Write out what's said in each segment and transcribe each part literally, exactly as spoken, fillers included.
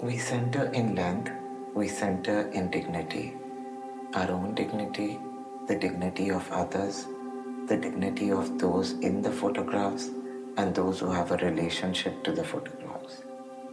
We center in length, we center in dignity. Our own dignity, the dignity of others, the dignity of those in the photographs and those who have a relationship to the photographs.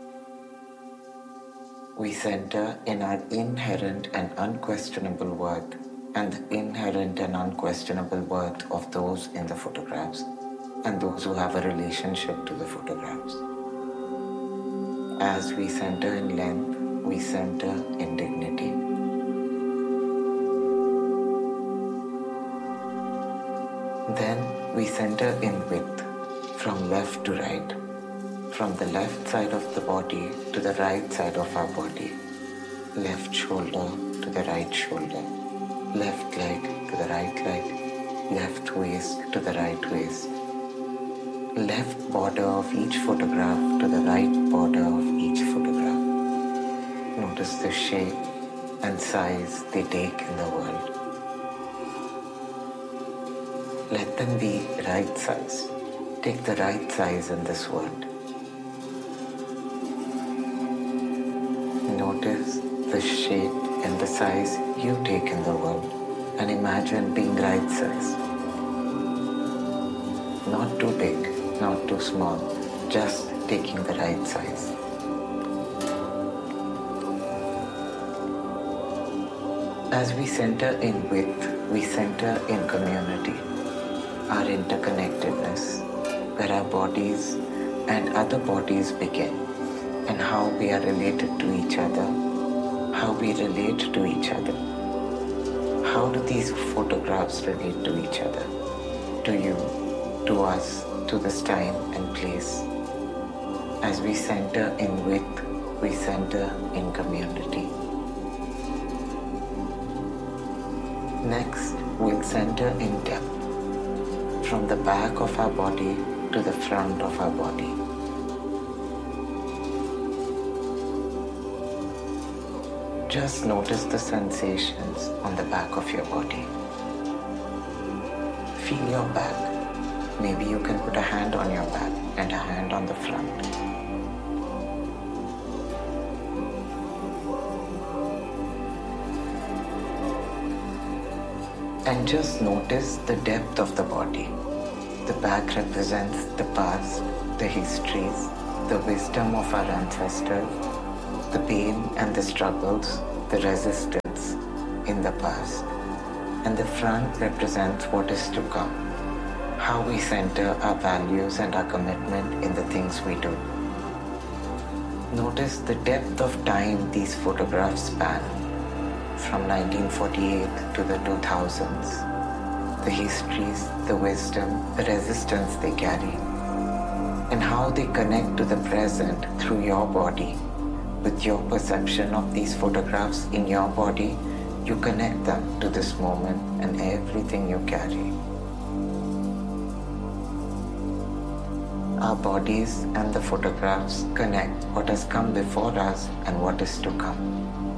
We center in our inherent and unquestionable worth and the inherent and unquestionable worth of those in the photographs and those who have a relationship to the photographs. As we center in length, we center in dignity. Then we center in width, from left to right, from the left side of the body to the right side of our body, left shoulder to the right shoulder, left leg to the right leg, left waist to the right waist, left border of each photograph to the right border of each photograph. Notice the shape and size they take in the world. Let them be right size. Take the right size in this world. Notice the shape and the size you take in the world and imagine being right size. Not too big, not too small, just taking the right size. As we center in width, we center in community, our interconnectedness, where our bodies and other bodies begin, and how we are related to each other, how we relate to each other. How do these photographs relate to each other, to you, to us, to this time and place? As we center in width, we center in community. Next, we'll center in depth, from the back of our body to the front of our body. Just notice the sensations on the back of your body. Feel your back. Maybe you can put a hand on your back and a hand on the front. And just notice the depth of the body. The back represents the past, the histories, the wisdom of our ancestors, the pain and the struggles, the resistance in the past. And the front represents what is to come, how we center our values and our commitment in the things we do. Notice the depth of time these photographs span, from nineteen forty-eight to the two thousands, the histories, the wisdom, the resistance they carry, and how they connect to the present through your body. With your perception of these photographs in your body, you connect them to this moment and everything you carry. Our bodies and the photographs connect what has come before us and what is to come.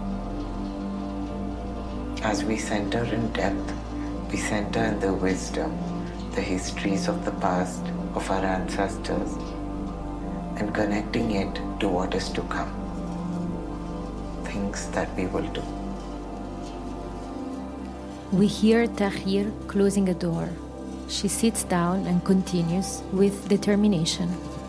As we center in depth, we center in the wisdom, the histories of the past, of our ancestors, and connecting it to what is to come, things that we will do. We hear Tahir closing a door. She sits down and continues with determination.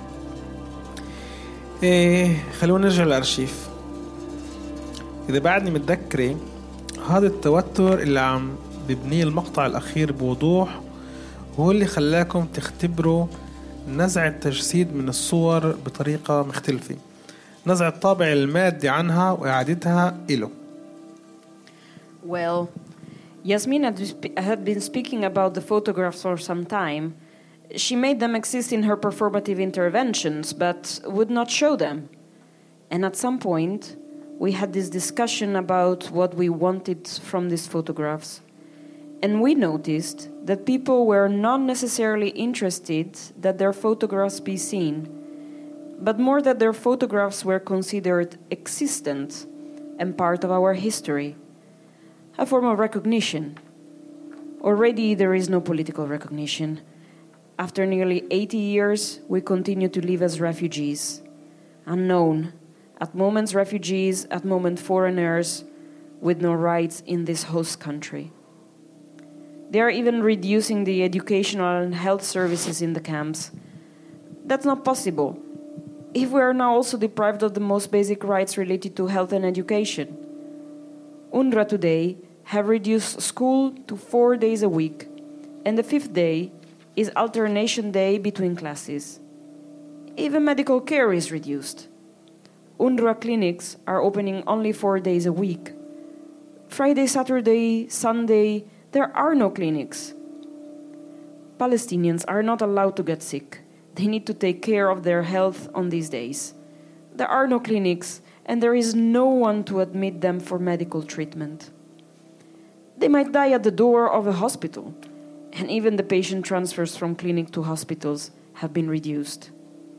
إيه خلونا نرجع للأرشيف. إذا بعدني متذكرة هذا التوتر اللي عم ببنيه المقطع الأخير بوضوح هو اللي خلاكم تختبروا نزع التجسيد من الصور بطريقة مختلفة، نزع الطابع المادي عنها وإعادتها إله. Well, Yasmin had been speaking about the photographs for some time. She made them exist in her performative interventions, but would not show them. And at some point, we had this discussion about what we wanted from these photographs. And we noticed that people were not necessarily interested that their photographs be seen, but more that their photographs were considered existent and part of our history, a form of recognition. Already there is no political recognition. After nearly eighty years, we continue to live as refugees, unknown, at moments refugees, at moments foreigners with no rights in this host country. They are even reducing the educational and health services in the camps. That's not possible if we are now also deprived of the most basic rights related to health and education. UNRWA today have reduced school to four days a week, and the fifth day is alternation day between classes. Even medical care is reduced. UNRWA clinics are opening only four days a week. Friday, Saturday, Sunday, there are no clinics. Palestinians are not allowed to get sick. They need to take care of their health on these days. There are no clinics, and there is no one to admit them for medical treatment. They might die at the door of a hospital, and even the patient transfers from clinic to hospitals have been reduced.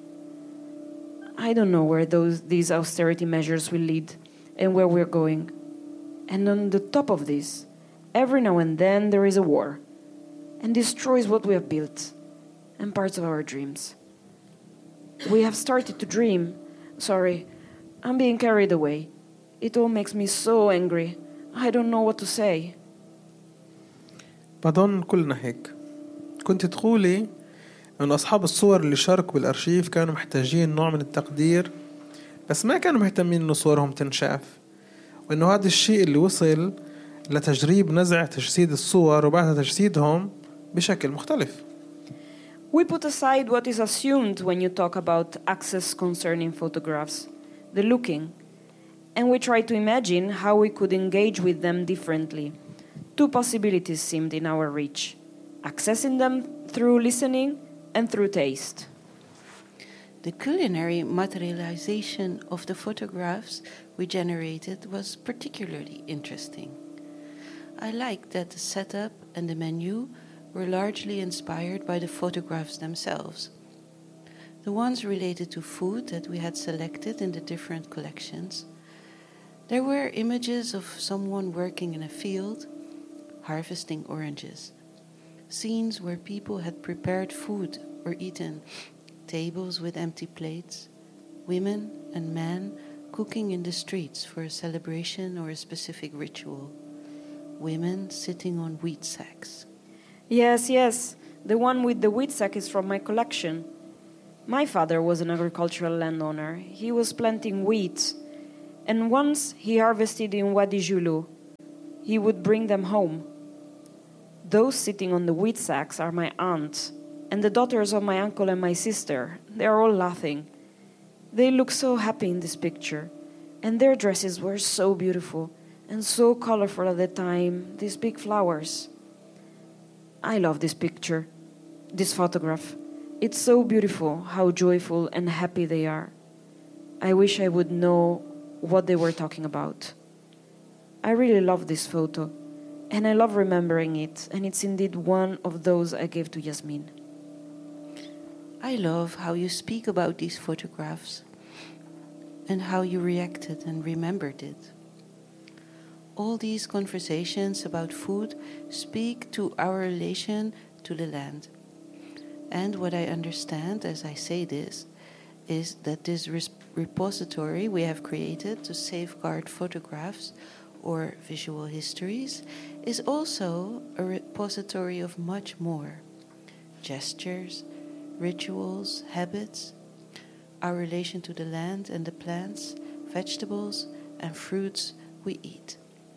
I don't know where those, these austerity measures will lead and where we're going. And on the top of this, every now and then there is a war and destroys what we have built and parts of our dreams. We have started to dream. Sorry, I'm being carried away. It all makes me so angry. I don't know what to say. بظن كلنا هيك. كنت تقولي إن أصحاب الصور اللي شاركوا بالأرشيف كانوا محتاجين نوع من التقدير، بس ما كانوا مهتمين إنه صورهم تنشاف، وإنه هذا الشيء اللي وصل لتجريب نزع تجسيد الصور وبعدها تجسيدهم بشكل مختلف. We put aside what is assumed when you talk about access concerning photographs, the looking, and we try to imagine how we could engage with them differently. Two possibilities seemed in our reach: accessing them through listening and through taste. The culinary materialization of the photographs we generated was particularly interesting. I liked that the setup and the menu were largely inspired by the photographs themselves. The ones related to food that we had selected in the different collections. There were images of someone working in a field, harvesting oranges, scenes where people had prepared food or eaten, tables with empty plates, women and men cooking in the streets for a celebration or a specific ritual, women sitting on wheat sacks. Yes, yes, the one with the wheat sack is from my collection. My father was an agricultural landowner. He was planting wheat, and once he harvested in Wadi Julu. He would bring them home. Those sitting on the wheat sacks are my aunt, and the daughters of my uncle and my sister. They are all laughing. They look so happy in this picture, and their dresses were so beautiful and so colorful at the time, these big flowers. I love this picture, this photograph. It's so beautiful how joyful and happy they are. I wish I would know what they were talking about. I really love this photo, and I love remembering it, and it's indeed one of those I gave to Yasmin. I love how you speak about these photographs and how you reacted and remembered it. All these conversations about food speak to our relation to the land. And what I understand as I say this is that this repository we have created to safeguard photographs or visual histories is also a repository of much more: gestures, rituals, habits, our relation to the land and the plants, vegetables and fruits we eat.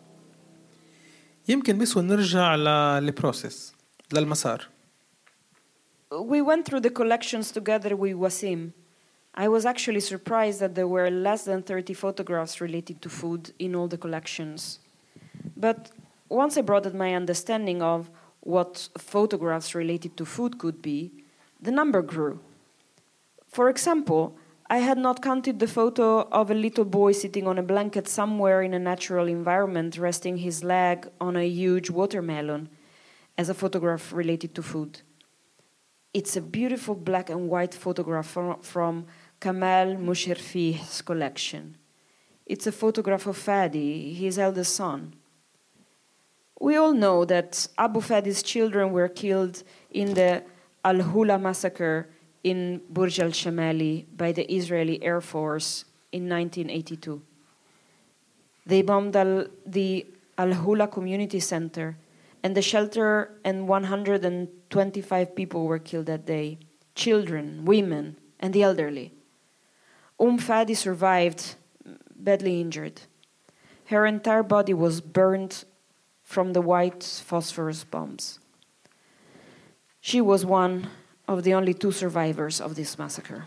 يمكن بس ونرجع للبروسيس للمسار. We went through the collections together with Wasim. I was actually surprised that there were less than thirty photographs related to food in all the collections. But once I broadened my understanding of what photographs related to food could be, the number grew. For example, I had not counted the photo of a little boy sitting on a blanket somewhere in a natural environment, resting his leg on a huge watermelon, as a photograph related to food. It's a beautiful black and white photograph from, from Kamal Musherfi's collection. It's a photograph of Fadi, his eldest son. We all know that Abu Fadi's children were killed in the Al-Hula massacre in Burj al-Shamali by the Israeli Air Force in nineteen eighty-two. They bombed Al- the Al-Hula Community Center, and the shelter, and one hundred twenty-five people were killed that day. Children, women, and the elderly. Umm Fadi survived, badly injured. Her entire body was burned from the white phosphorus bombs. She was one of the only two survivors of this massacre.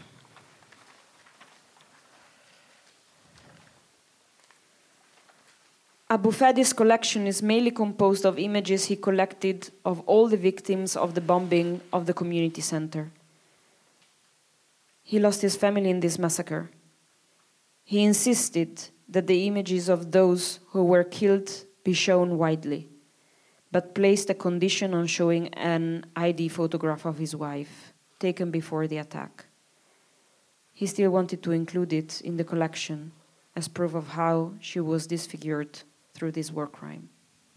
Abu Fadi's collection is mainly composed of images he collected of all the victims of the bombing of the community center. He lost his family in this massacre. He insisted that the images of those who were killed be shown widely, but placed a condition on showing an I D photograph of his wife, taken before the attack. He still wanted to include it in the collection as proof of how she was disfigured through this war crime.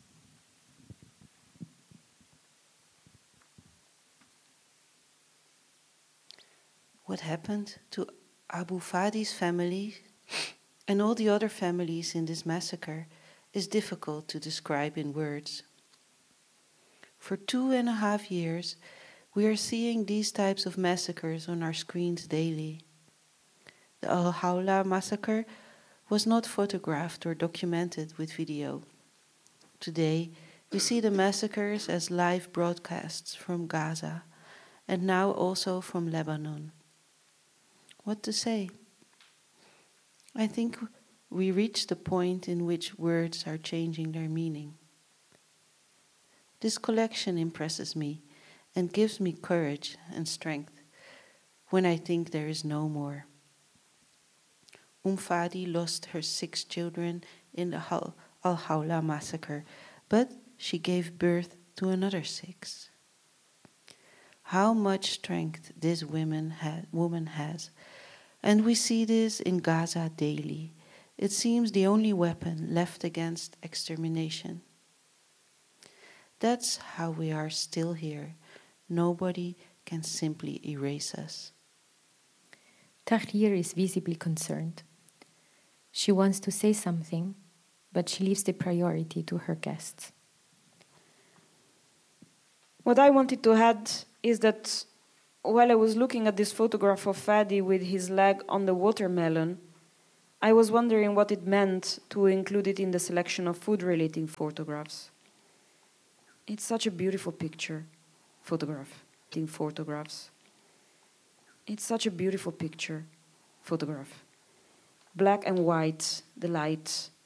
What happened to Abu Fadi's family and all the other families in this massacre is difficult to describe in words. For two and a half years, we are seeing these types of massacres on our screens daily. The Al-Hawla massacre was not photographed or documented with video. Today, we see the massacres as live broadcasts from Gaza and now also from Lebanon. What to say? I think we reached the point in which words are changing their meaning. This collection impresses me and gives me courage and strength when I think there is no more. Umm Fadi lost her six children in the Al-Hawla massacre, but she gave birth to another six. How much strength this woman, ha- woman has. And we see this in Gaza daily. It seems the only weapon left against extermination. That's how we are still here. Nobody can simply erase us. Tahir is visibly concerned. She wants to say something, but she leaves the priority to her guests. What I wanted to add is that while I was looking at this photograph of Fadi with his leg on the watermelon, I was wondering what it meant to include it in the selection of food-related photographs. It's such a beautiful picture, photograph, in photographs. It's such a beautiful picture, photograph. Black and white, the light,